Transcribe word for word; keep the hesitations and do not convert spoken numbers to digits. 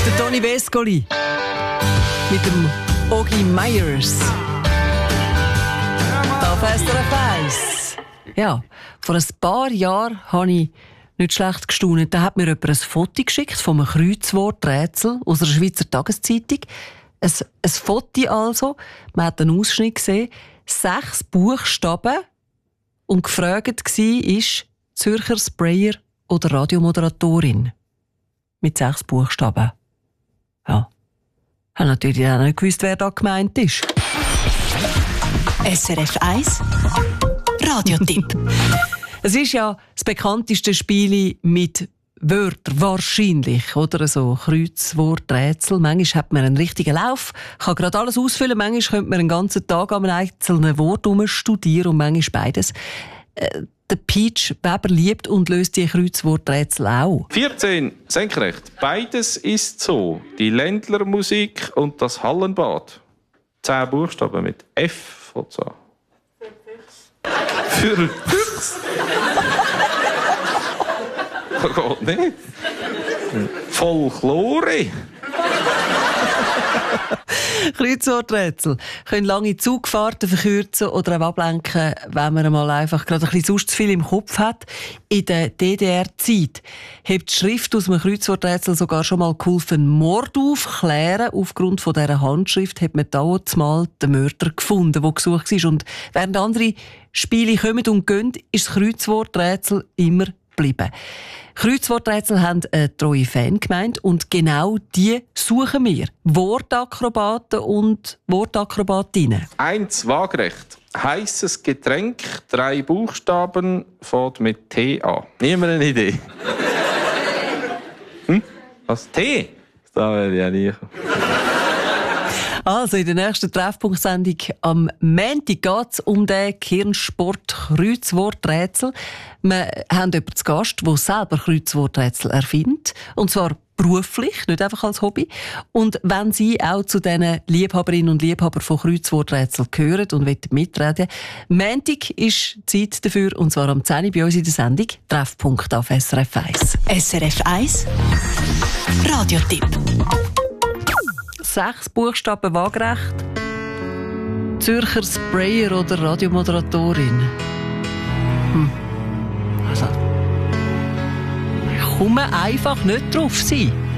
Der Toni Vescoli mit dem Ogi Myers. Da fährst du eins. Ja, vor ein paar Jahren habe ich nicht schlecht gestaunt. Da hat mir jemand ein Foto geschickt von einem Kreuzworträtsel aus einer Schweizer Tageszeitung. Ein, ein Foto also. Man hat einen Ausschnitt gesehen. Sechs Buchstaben. Und gefragt war, Zürcher Sprayer oder Radiomoderatorin. Mit sechs Buchstaben. Ja. Ich habe natürlich auch nicht gewusst, wer da gemeint ist. S R F eins Radiotipp. Es ist ja das bekannteste Spiel mit Wörtern, wahrscheinlich, oder? So Kreuzworträtsel. Manchmal hat man einen richtigen Lauf, kann gerade alles ausfüllen. Manchmal könnte man einen ganzen Tag an einem einzelnen Wort studieren und manchmal beides. Äh, der Peach Weber liebt und löst die Kreuzworträtsel auch. vierzehn, senkrecht. Beides ist so. Die Ländlermusik und das Hallenbad. Zehn Buchstaben mit F von so. Für Füchs. Geht nicht. Folklore. Kreuzworträtsel können lange Zugfahrten verkürzen oder auch ablenken, wenn man mal einfach gerade ein bisschen sonst zu viel im Kopf hat. In der D D R-Zeit hat die Schrift aus einem Kreuzworträtsel sogar schon mal geholfen, Mord aufklären. Aufgrund von dieser Handschrift hat man damals mal den Mörder gefunden, der gesucht war. Und während andere Spiele kommen und gehen, ist das Kreuzworträtsel immer geblieben. Kreuzworträtsel haben eine treue Fangemeinde und genau die suchen wir. Wortakrobaten und Wortakrobatinnen. Eins waagerecht. Heißes Getränk, drei Buchstaben, fängt mit T an. Niemand eine Idee? Hm? Was? T? Da werde ich ja nie. Also, in der nächsten Treffpunktsendung am Montag geht es um den Kirnsport-Kreuzworträtsel. Wir haben jemanden zu Gast, der selber Kreuzworträtsel erfindet. Und zwar beruflich, nicht einfach als Hobby. Und wenn Sie auch zu diesen Liebhaberinnen und Liebhabern von Kreuzworträtseln gehören und mitreden wollen, Montag ist Zeit dafür, und zwar am zehn Uhr bei uns in der Sendung Treffpunkt auf S R F eins. S R F eins Radiotipp. Sechs Buchstaben waagerecht. Zürcher Sprayer oder Radiomoderatorin. Also, ich komme einfach nicht drauf sein.